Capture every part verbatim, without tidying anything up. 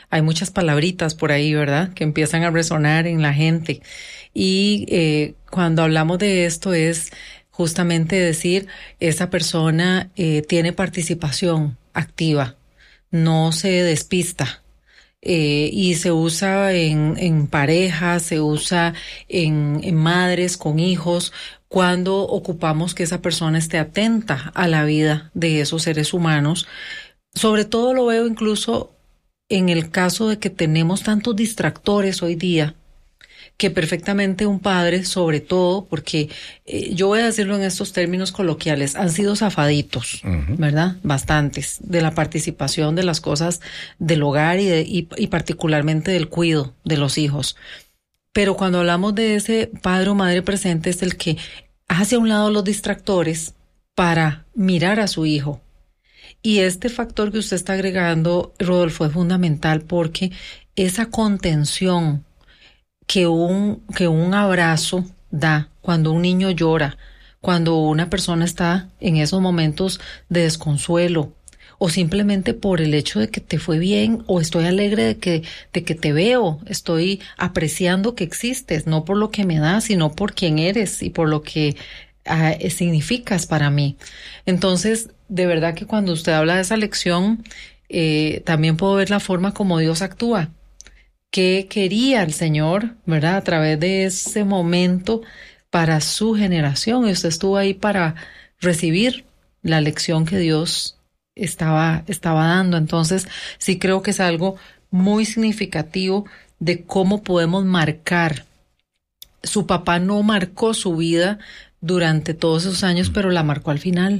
hay muchas palabritas por ahí, ¿verdad?, que empiezan a resonar en la gente. Y eh, cuando hablamos de esto es justamente decir, esa persona eh, tiene participación activa, no se despista. Eh, y se usa en, en parejas, se usa en, en madres con hijos, cuando ocupamos que esa persona esté atenta a la vida de esos seres humanos. Sobre todo lo veo incluso en el caso de que tenemos tantos distractores hoy día, que perfectamente un padre, sobre todo, porque eh, yo voy a decirlo en estos términos coloquiales, han sido zafaditos, uh-huh. ¿verdad? Bastantes, de la participación de las cosas del hogar y, de, y, y particularmente del cuidado de los hijos. Pero cuando hablamos de ese padre o madre presente, es el que hace a un lado los distractores para mirar a su hijo. Y este factor que usted está agregando, Rodolfo, es fundamental, porque esa contención que un, que un abrazo da cuando un niño llora, cuando una persona está en esos momentos de desconsuelo, o simplemente por el hecho de que te fue bien, o estoy alegre de que, de que te veo, estoy apreciando que existes, no por lo que me das, sino por quién eres y por lo que uh, significas para mí. Entonces, de verdad que cuando usted habla de esa lección, eh, también puedo ver la forma como Dios actúa. ¿Qué quería el Señor, verdad, a través de ese momento para su generación? Y usted estuvo ahí para recibir la lección que Dios estaba, estaba dando. Entonces, sí creo que es algo muy significativo de cómo podemos marcar. Su papá no marcó su vida durante todos esos años, pero la marcó al final.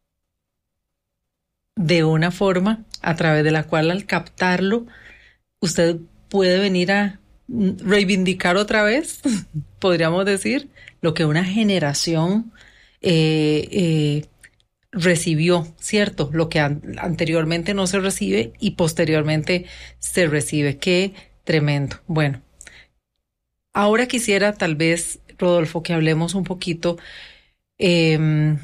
De una forma a través de la cual, al captarlo, usted puede venir a reivindicar otra vez, podríamos decir, lo que una generación eh, eh, recibió, ¿cierto? Lo que an- anteriormente no se recibe y posteriormente se recibe. ¡Qué tremendo! Bueno, ahora quisiera tal vez, Rodolfo, que hablemos un poquito. Eh,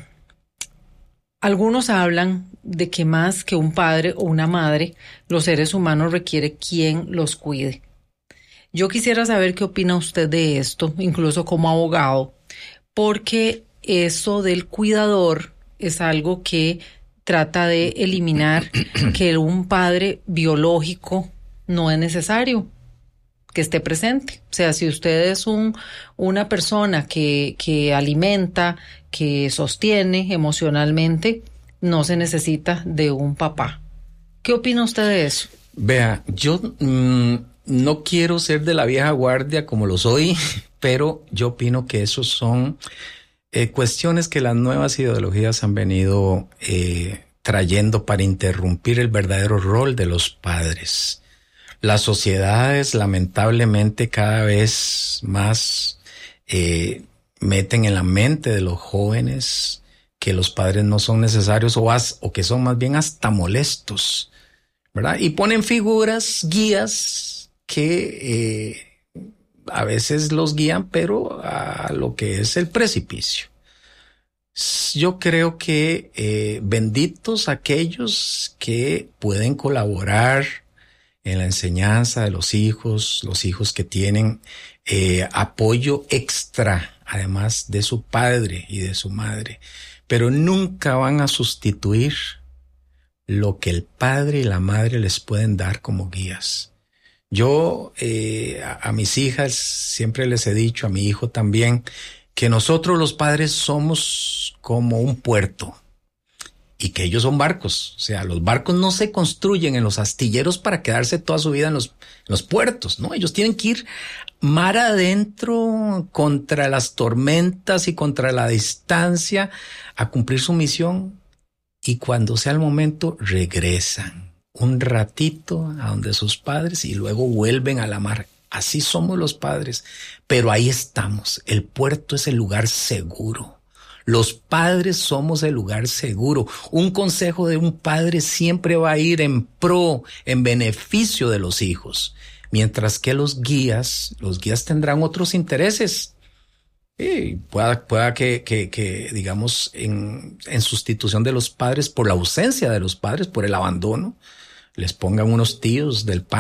algunos hablan de que más que un padre o una madre, los seres humanos requieren quien los cuide. Yo quisiera saber qué opina usted de esto, incluso como abogado, porque eso del cuidador es algo que trata de eliminar que un padre biológico no es necesario que esté presente. O sea, si usted es un, una persona que, que alimenta, que sostiene emocionalmente, no se necesita de un papá. ¿Qué opina usted de eso? Vea, yo mmm, no quiero ser de la vieja guardia como lo soy, pero yo opino que esos son eh, cuestiones que las nuevas ideologías han venido eh, trayendo para interrumpir el verdadero rol de los padres. Las sociedades, lamentablemente, cada vez más eh, meten en la mente de los jóvenes que los padres no son necesarios o, as, o que son más bien hasta molestos, ¿verdad? Y ponen figuras, guías que eh, a veces los guían, pero a lo que es el precipicio. Yo creo que eh, benditos aquellos que pueden colaborar en la enseñanza de los hijos, los hijos que tienen eh, apoyo extra, además de su padre y de su madre, pero nunca van a sustituir lo que el padre y la madre les pueden dar como guías. Yo eh, a, a mis hijas siempre les he dicho, a mi hijo también, que nosotros los padres somos como un puerto y que ellos son barcos. O sea, los barcos no se construyen en los astilleros para quedarse toda su vida en los, en los puertos, ¿no? Ellos tienen que ir mar adentro contra las tormentas y contra la distancia a cumplir su misión, y cuando sea el momento regresan un ratito a donde sus padres y luego vuelven a la mar. Así somos los padres, pero ahí estamos. El puerto es el lugar seguro. Los padres somos el lugar seguro. Un consejo de un padre siempre va a ir en pro, en beneficio de los hijos. Mientras que los guías, los guías tendrán otros intereses. Y pueda, pueda que, que, que digamos, en, en sustitución de los padres, por la ausencia de los padres, por el abandono, les pongan unos tíos del pan